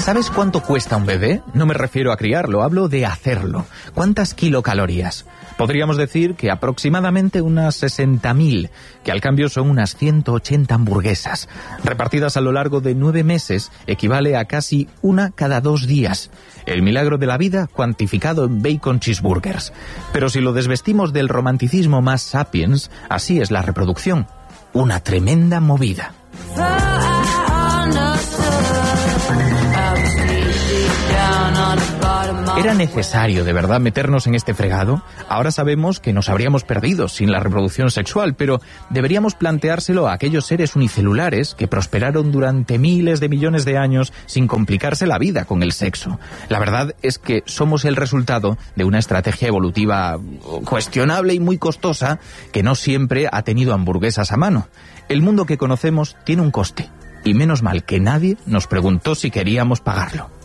¿Sabes cuánto cuesta un bebé? No me refiero a criarlo, hablo de hacerlo. ¿Cuántas kilocalorías? Podríamos decir que aproximadamente unas 60.000, que al cambio son unas 180 hamburguesas. Repartidas a lo largo de 9 meses, equivale a casi una cada 2 días. El milagro de la vida cuantificado en bacon cheeseburgers. Pero si lo desvestimos del romanticismo más sapiens, así es la reproducción. Una tremenda movida. ¿Era necesario de verdad meternos en este fregado? Ahora sabemos que nos habríamos perdido sin la reproducción sexual, pero deberíamos planteárselo a aquellos seres unicelulares que prosperaron durante miles de millones de años sin complicarse la vida con el sexo. La verdad es que somos el resultado de una estrategia evolutiva cuestionable y muy costosa que no siempre ha tenido hamburguesas a mano. El mundo que conocemos tiene un coste, y menos mal que nadie nos preguntó si queríamos pagarlo.